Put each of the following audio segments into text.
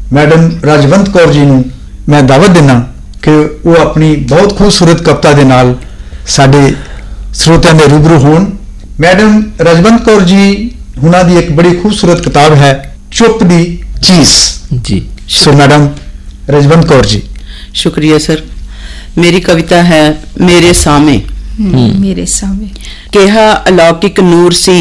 Madam Rajwant Kaur ji ਨੂੰ मैं दावत देना कि वो अपनी बहुत खूबसूरत कविता ਦੇ ਨਾਲ ਸਾਡੇ ਸਰੋਤਿਆਂ ਦੇ रूबरू ਹੋਣ। मैडम राजवंत कौर जी हुणां ਦੀ एक बड़ी खूबसूरत किताब है चुप दी चीज जी। सो मैडम राजवंत कौर जी। शुक्रिया सर। मेरी कविता है मेरे सामे। मेरे सामे केहा अलौकिक नूर सी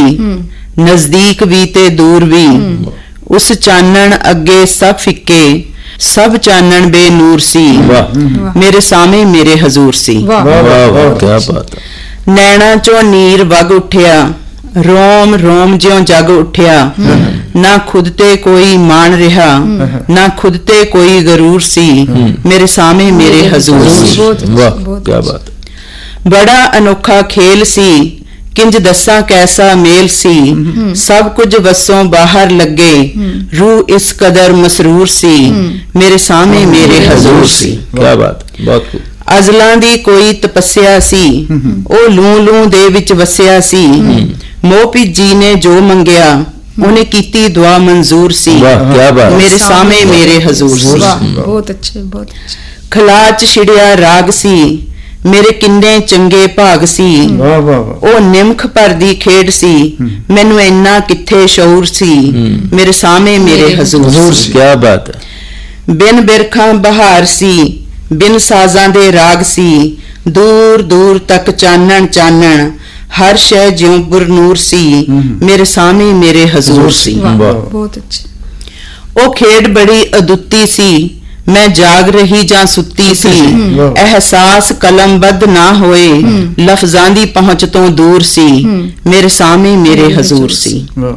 नजदीक भी ते दूर भी उस चानन अगे सब फिक्के सब चानन बेनूर सी मेरे सामे मेरे हजूर सी। क्या बात है। नैना चो नीर वग उठिया रोम रोम ज्यों जग उठिया ना खुद ते कोई मान रहा ना खुद ते कोई गरूर सी मेरे सामे मेरे हजूर सी। क्या बात। बड़ा अनोखा खेल सी किंज दसा कैसा मेल सी सब कुछ वसों बाहर लगे रूह इस कदर मसरूर सी मेरे सामे मेरे हजूर सी। क्या बात। बहुत खूब। अजलां दी कोई तपस्या सी ओ लू लू दे विच वसिया सी मोह भीजी ने जो मंगया उन्हें कीती दुआ मंजूर सी क्या बात। मेरे सामे मेरे हजूर सी। बहुत अच्छे बहुत अच्छे। खलाच छिड़िया राग सी मेरे किन्ने चंगे भाग सी ओ निमख भरदी खेड सी मैनू इन्ना किथे शऊर सी मेरे सामे मेरे हजूर सी। क्या बात है। बिन बिरखा बहार सी बिन साजां दे राग सी दूर दूर तक चानन चानन हर शय ज्यों बुरनूर सी मेरे सामे मेरे हजूर सी। बहुत अच्छे। ओ खेड बड़ी अदुੱਤੀ सी मैं जाग रही जां सुत्ती सी एहसास कलमबद्ध ना होए लफ्जां दी पहुंच तो दूर सी मेरे सामे मेरे हजूर सी।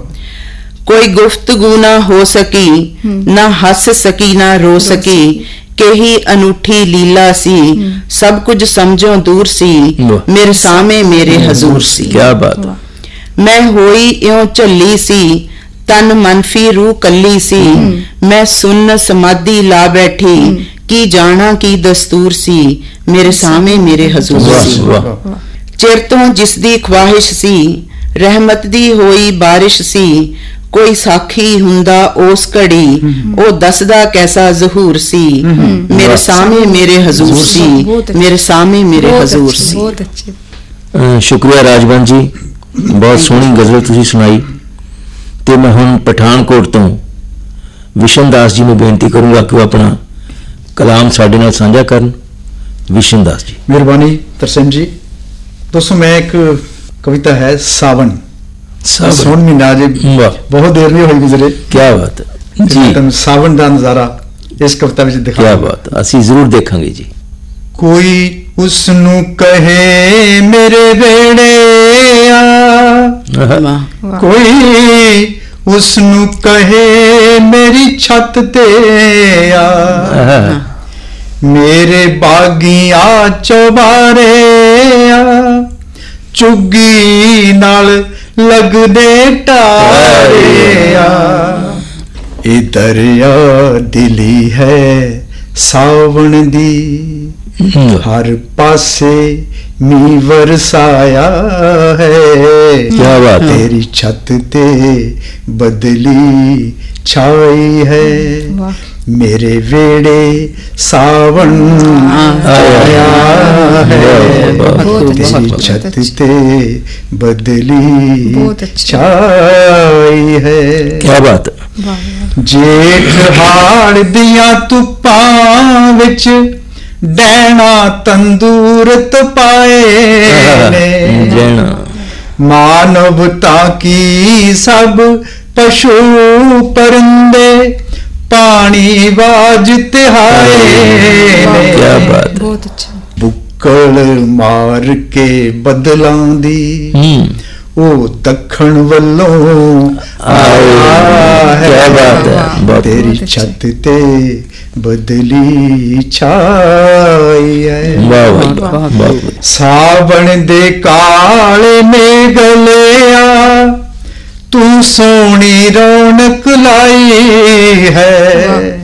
कोई गुफ्तगू ना हो सकी ना हंस सकी ना रो सकी केही अनूठी लीला सी सब कुछ समझो दूर सी मेरे सामे मेरे हजूर सी। क्या बात। मैं होई इयों झल्ली सी तन मनफी रूह कली सी मैं सुन्न समाधि ला बैठी की जाना की दस्तूर सी मेरे सामे मेरे हजूर सी। चिर तो जिसदी ख्वाहिश सी रहमत दी होई बारिश सी कोई साखी हुंदा ओस घड़ी ओ दसदा कैसा ज़हूर सी मेरे सामे मेरे हजूर सी मेरे सामे मेरे हजूर सी। बहुत अच्छे। शुक्रिया राजवंत जी। बहुत सोहनी गजल तुसीं सुनाई। तो मैं हुण पठानकोट तो विशन दास जी को बेनती करूँगा कि वो अपना कलाम साडे नाल साझा करन। विशन दास जी। मेहरबानी तरसेम जी। दोस्तों मैं एक कविता है सावन सोन महीना जी बहुत देर नहीं हुई गुजरे। क्या बात है जी। सावन का नजारा इस कविता में दिखा। क्या बात। असी जरूर देखेंगे जी। कोई उसनू कहे मेरे बेड़े कोई उसनू कहे मेरी छत ते आ मेरे बागिया चौबारे आ चुगी नाल लगदे टारे आ ए दरिया दिली है सावन दी हर पासे मी वरसाया है। क्या बात। तेरी छत ते बदली छाई है मेरे वेड़े सावन आया है तेरी छत ते बदली छाई है। क्या बात। जेठ हाड़ दिया धुप्पां विच डैना तंदूरत पाए ने मानवता की सब पशु परिंदे पानी बाज तिहाए ने। क्या बात। बहुत अच्छा। बुक्कड़ मार के बदलां दी ओ दखण वल्लों आया है। क्या बात है। तेरी छत ते बदली छाई है सावन दे काले मेघलिया तू सोनी रौनक लाई है